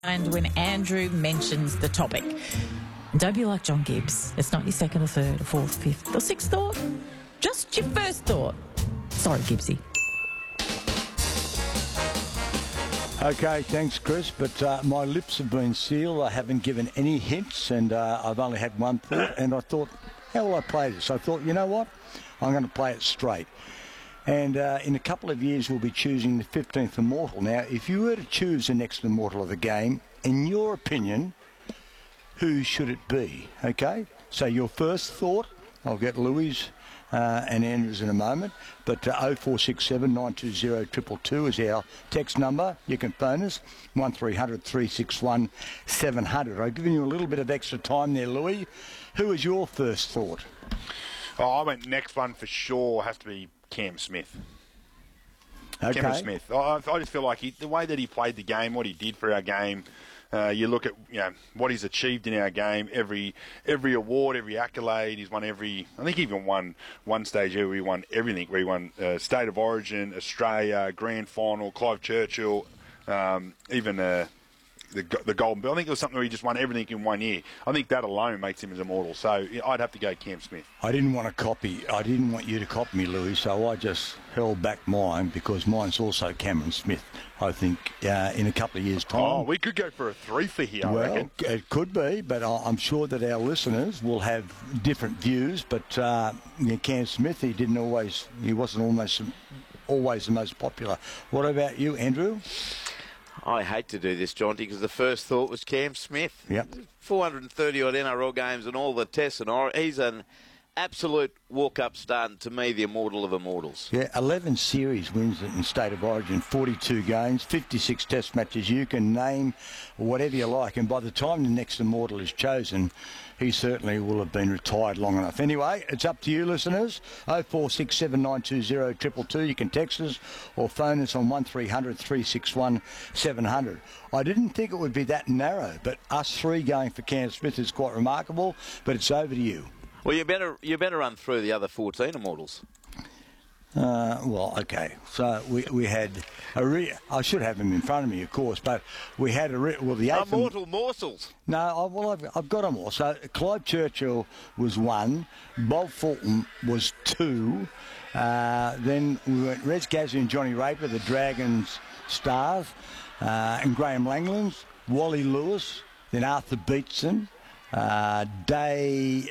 And when Andrew mentions the topic, don't be like John Gibbs. It's not your second or third or fourth, fifth or sixth thought. Just your first thought. Sorry, Gibbsy. Okay, thanks, Chris, but my lips have been sealed. I haven't given any hints, and I've only had one thought, and I thought, how will I play this? I thought, you know what? I'm going to play it straight. And in a couple of years, we'll be choosing the 15th Immortal. Now, if you were to choose the next Immortal of the game, in your opinion, who should it be? Okay? So your first thought, I'll get Louis and Andrews in a moment, but 0467 920 222 is our text number. You can phone us, 1300 361 700. I've given you a little bit of extra time there, Louis. Who is your first thought? Oh, I went next one for sure. Has to be Cam Smith. Okay. Cam Smith. I just feel like the way that he played the game, what he did for our game. You look at what he's achieved in our game. Every award, every accolade, he's won every. I think he even won one stage where he won everything. Where he won State of Origin, Australia, Grand Final, Clive Churchill, even the Golden Bell. I think it was something where he just won everything in 1 year. I think that alone makes him as immortal. So I'd have to go Cam Smith. I didn't want you to copy me, Louis, so I just held back mine because mine's also Cameron Smith. I think in a couple of years' time. Oh, we could go for a three for here, I reckon. It could be, but I'm sure that our listeners will have different views. But Cam Smith, he wasn't always the most popular. What about you, Andrew? I hate to do this, Jonty, because the first thought was Cam Smith. Yep. 430-odd NRL games and all the tests, and he's an absolute walk-up star, and to me, the immortal of immortals. Yeah, 11 series wins in State of Origin, 42 games, 56 test matches. You can name whatever you like, and by the time the next immortal is chosen, he certainly will have been retired long enough. Anyway, it's up to you, listeners. 0467 920 222. You can text us or phone us on 1300 361 700. I didn't think it would be that narrow, but us three going for Cam Smith is quite remarkable, but it's over to you. Well, you better run through the other 14 immortals. Well, okay. So we had I should have him in front of me, of course, but we had the eighth immortal morsels. No, I've got them all. So Clive Churchill was one, Bob Fulton was two, then we went Rez Gazzy and Johnny Raper, the Dragons stars, and Graham Langlands, Wally Lewis, then Arthur Beetson. Then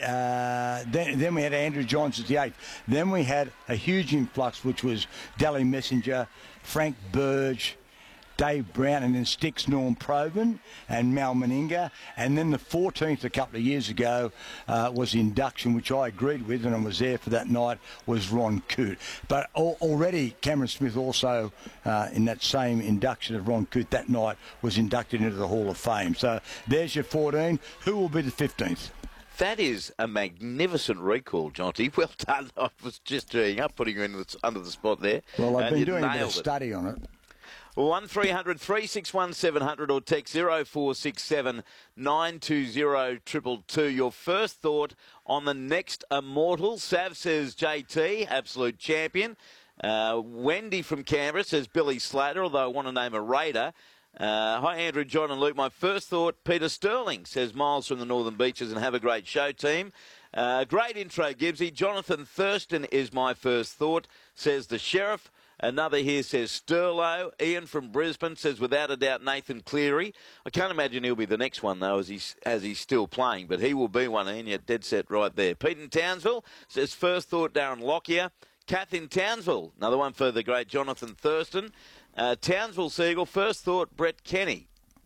we had Andrew Johns as the eighth. Then we had a huge influx, which was Dally Messenger, Frank Burge, Dave Brown, and then Sticks Norm Probin and Mal Meninga. And then the 14th a couple of years ago was the induction, which I agreed with, and I was there for that night, was Ron Coote. But already Cameron Smith also, in that same induction of Ron Coote that night, was inducted into the Hall of Fame. So there's your 14. Who will be the 15th? That is a magnificent recall, Jonty. Well done. I was just doing up, putting you under the spot there. Well, I've been doing a bit of study on it. 1300 361 700 or text 0467 920 222. Your first thought on the next immortal. Sav says JT, absolute champion. Wendy from Canberra says Billy Slater, although I want to name a Raider. Hi, Andrew, John and Luke. My first thought, Peter Sterling, says Miles from the Northern Beaches, and have a great show, team. Great intro, Gibbsy. Jonathan Thurston is my first thought, says the Sheriff. Another here says Sterlo. Ian from Brisbane says, without a doubt, Nathan Cleary. I can't imagine he'll be the next one, though, as he's still playing, but he will be one, Ian. You're dead set right there. Pete in Townsville says, first thought, Darren Lockyer. Kath in Townsville, another one for the great Jonathan Thurston. Townsville Seagull, first thought, Brett Kenny.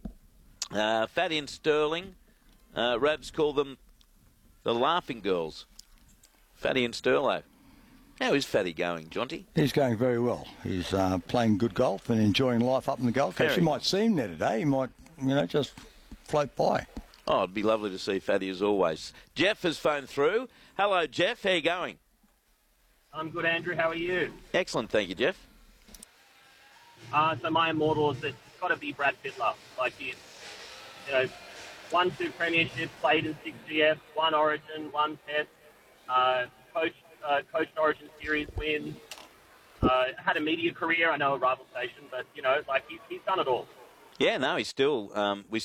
Fatty and Sterling. Rabs call them the Laughing Girls. Fatty and Sterlo. How is Fatty going, Jonty? He's going very well. He's playing good golf and enjoying life up in the Gold Coast. You might see him there today. He might, just float by. Oh, it'd be lovely to see Fatty as always. Jeff has phoned through. Hello, Jeff. How you going? I'm good, Andrew. How are you? Excellent, thank you, Jeff. So my immortals, it's got to be Brad Fittler. Like he's, won 2 premierships, played in 6 GFs, 1 Origin, 1 Test, coached Origin Series wins, had a media career. I know a rival station, but he's done it all. Yeah, no, he's still. We